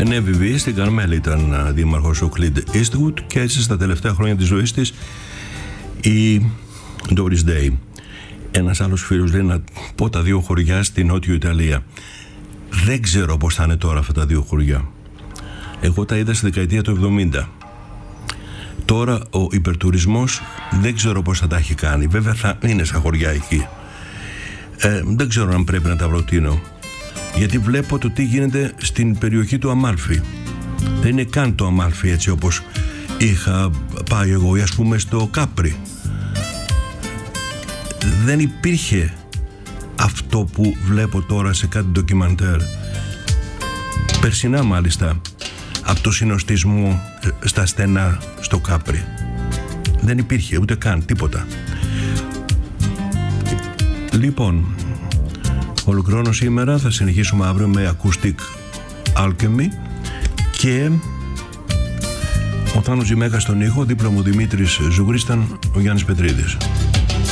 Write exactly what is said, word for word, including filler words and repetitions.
εν έμ βι βι στην Καρμέλη ήταν δήμαρχος ο Clint Eastwood, και έτσι στα τελευταία χρόνια της ζωής της η Doris Day. Ένας άλλος φίλος λέει να πω τα δύο χωριά στη Νότιο Ιταλία. Δεν ξέρω πώς θα είναι τώρα αυτά τα δύο χωριά. Εγώ τα είδα στη δεκαετία του εβδομήντα. Τώρα ο υπερτουρισμός δεν ξέρω πώς θα τα έχει κάνει. Βέβαια θα είναι στα χωριά εκεί. Ε, δεν ξέρω αν πρέπει να τα προτείνω, γιατί βλέπω το τι γίνεται στην περιοχή του Αμάλφη. Δεν είναι καν το Αμάλφη έτσι όπως είχα πάει εγώ, ή ας πούμε στο Κάπρι. Δεν υπήρχε αυτό που βλέπω τώρα σε κάτι ντοκιμαντέρ, περσινά μάλιστα, από το συνοστισμό στα στενά στο Κάπρι. Δεν υπήρχε ούτε καν τίποτα. Λοιπόν, ολοκληρώνω σήμερα. Θα συνεχίσουμε αύριο με Acoustic Alchemy και ο Θάνος Ζημέκας στον ήχο, δίπλα μου Δημήτρης Ζουγρής, ήταν ο Γιάννης Πετρίδης.